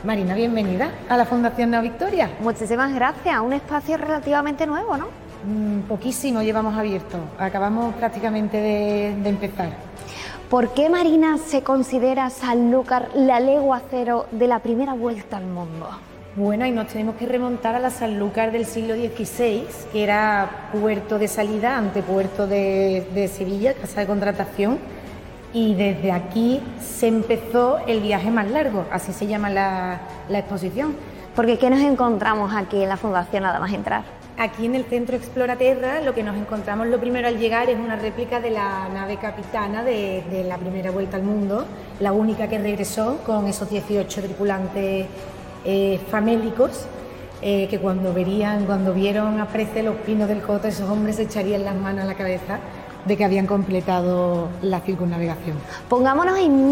Marina, bienvenida a la Fundación Nao Victoria. Muchísimas gracias, un espacio relativamente nuevo, ¿no? Poquísimo llevamos abierto, acabamos prácticamente de empezar. ¿Por qué, Marina, se considera Sanlúcar la legua cero de la primera vuelta al mundo? Bueno, y nos tenemos que remontar a la Sanlúcar del siglo XVI, que era puerto de salida, antepuerto de Sevilla, casa de contratación, y desde aquí se empezó el viaje más largo, así se llama la exposición. Porque ¿qué nos encontramos aquí en la Fundación nada más entrar? Aquí en el Centro Exploraterra lo que nos encontramos lo primero al llegar es una réplica de la nave capitana de la primera vuelta al mundo, la única que regresó con esos 18 tripulantes famélicos, que cuando vieron aparecer los pinos del Coto, esos hombres se echarían las manos a la cabeza de que habían completado la circunnavegación. Pongámonos en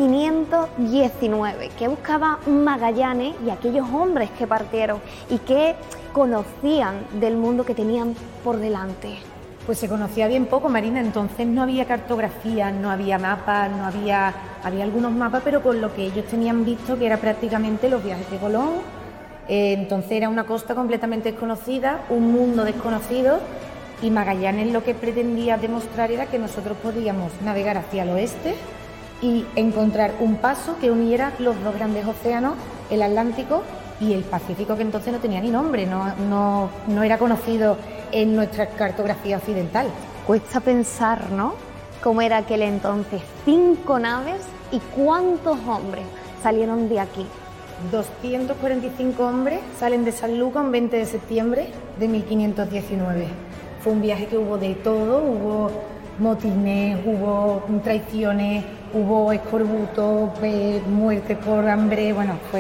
1519, ¿qué buscaba Magallanes y aquellos hombres que partieron y que conocían del mundo que tenían por delante? Pues se conocía bien poco, Marina, entonces no había cartografía, no había mapas, había algunos mapas, pero con lo que ellos tenían visto, que era prácticamente los viajes de Colón. Entonces era una costa completamente desconocida, un mundo desconocido, y Magallanes lo que pretendía demostrar era que nosotros podíamos navegar hacia el oeste y encontrar un paso que uniera los dos grandes océanos, el Atlántico y el Pacífico, que entonces no tenía ni nombre, no era conocido en nuestra cartografía occidental. Cuesta pensar, ¿no?, cómo era aquel entonces. 5 naves y cuántos hombres salieron de aquí. 245 hombres salen de Sanlúcar un 20 de septiembre de 1519. Fue un viaje que hubo de todo, hubo motines, hubo traiciones, hubo escorbutos, muertes por hambre, bueno, fue